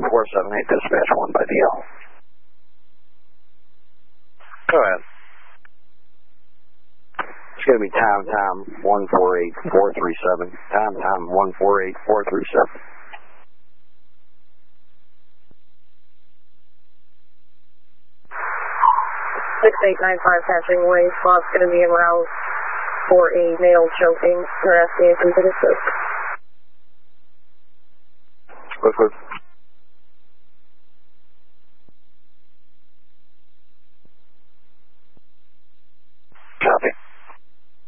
478 dispatch 1 by DL. Go ahead. It's going to be Tom 148437. Tom 148437. 6895 passing away. Spot's going to be aroused for a male choking. We're asking if we could assist. Good.